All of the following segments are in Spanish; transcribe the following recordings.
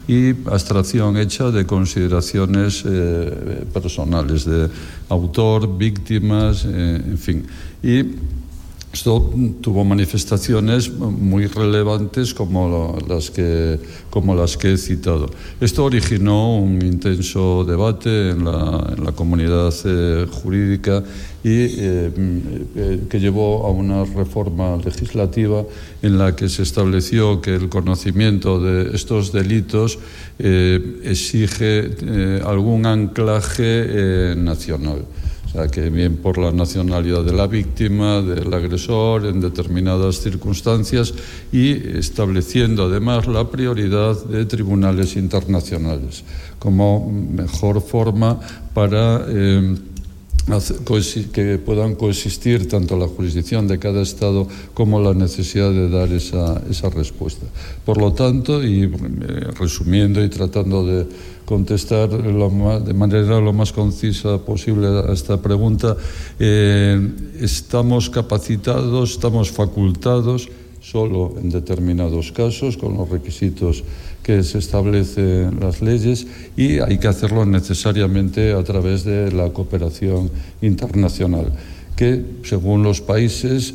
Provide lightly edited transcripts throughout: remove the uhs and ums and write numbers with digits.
y abstracción hecha de consideraciones personales, de autor, víctimas, en fin. Y esto tuvo manifestaciones muy relevantes como las que he citado. Esto originó un intenso debate en la comunidad jurídica y que llevó a una reforma legislativa en la que se estableció que el conocimiento de estos delitos exige algún anclaje nacional. O sea, que bien por la nacionalidad de la víctima, del agresor, en determinadas circunstancias, y estableciendo además la prioridad de tribunales internacionales como mejor forma para que puedan coexistir tanto la jurisdicción de cada Estado como la necesidad de dar esa respuesta. Por lo tanto, y resumiendo y tratando de contestar de manera lo más concisa posible a esta pregunta, estamos capacitados, estamos facultados solo en determinados casos con los requisitos que se establecen las leyes, y hay que hacerlo necesariamente a través de la cooperación internacional, que según los países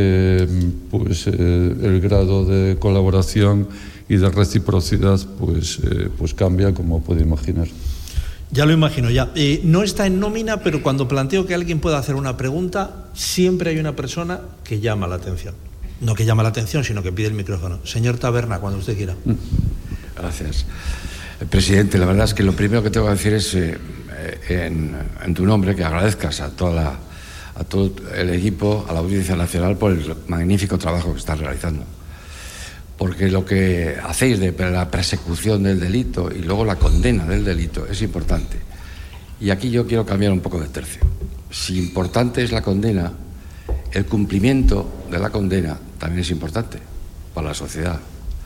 el grado de colaboración y de reciprocidad pues cambia, como puede imaginar. Ya lo imagino, ya. No está en nómina, pero cuando planteo que alguien pueda hacer una pregunta, siempre hay una persona que llama la atención. No que llama la atención, sino que pide el micrófono. Señor Taberna, cuando usted quiera. Gracias. Presidente, la verdad es que lo primero que tengo que decir es, en tu nombre, que agradezcas a todo el equipo, a la Audiencia Nacional, por el magnífico trabajo que están realizando. Porque lo que hacéis de la persecución del delito y luego la condena del delito es importante. Y aquí yo quiero cambiar un poco de tercio. Si importante es la condena, el cumplimiento de la condena también es importante para la sociedad.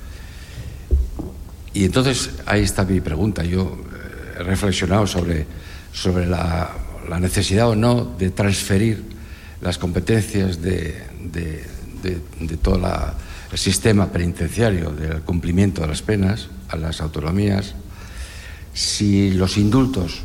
Y entonces ahí está mi pregunta. Yo he reflexionado sobre la necesidad o no de transferir las competencias de todo el sistema penitenciario del cumplimiento de las penas a las autonomías. Si los indultos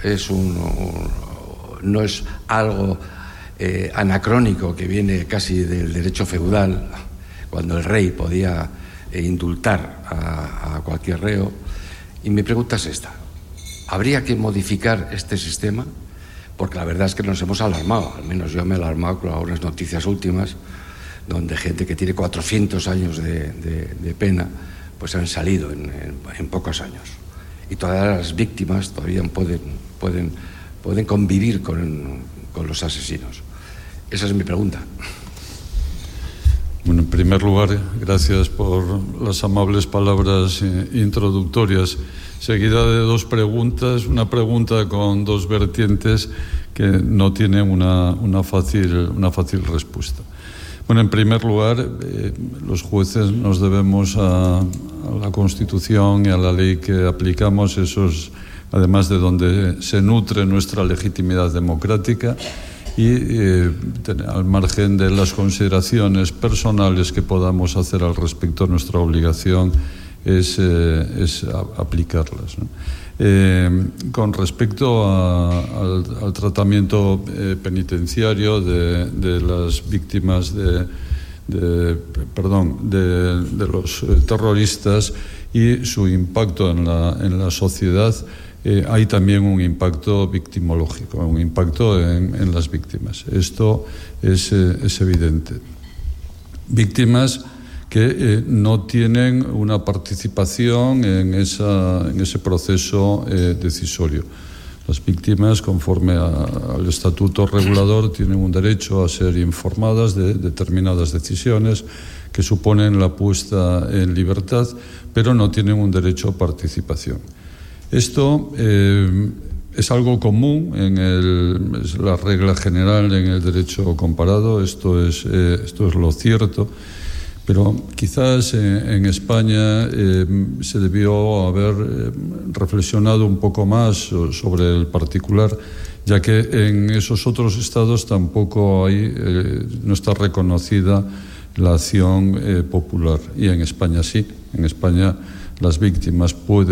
no es algo anacrónico que viene casi del derecho feudal, cuando el rey podía indultar a cualquier reo. Y mi pregunta es esta: ¿habría que modificar este sistema? Porque la verdad es que nos hemos alarmado, al menos yo me he alarmado con algunas noticias últimas, donde gente que tiene 400 años de pena pues han salido en pocos años, y todas las víctimas todavía pueden convivir con los asesinos. Esa es mi pregunta. Bueno, en primer lugar, gracias por las amables palabras introductorias, seguida de dos preguntas, una pregunta con dos vertientes que no tienen una fácil respuesta. Bueno, en primer lugar, los jueces nos debemos a la Constitución y a la ley que aplicamos. Eso es, además, de donde se nutre nuestra legitimidad democrática, y al margen de las consideraciones personales que podamos hacer al respecto, nuestra obligación es aplicarlas, ¿no? Con respecto al tratamiento penitenciario de las víctimas de los terroristas y su impacto en la sociedad, hay también un impacto victimológico, un impacto en las víctimas. Esto es evidente. Víctimas que no tienen una participación en ese proceso decisorio. Las víctimas, conforme al estatuto regulador, tienen un derecho a ser informadas de determinadas decisiones que suponen la puesta en libertad, pero no tienen un derecho a participación. Esto es algo común, es la regla general en el derecho comparado. Esto es lo cierto. Pero quizás en España se debió haber reflexionado un poco más sobre el particular, ya que en esos otros estados tampoco no está reconocida la acción popular. Y en España sí. En España las víctimas pueden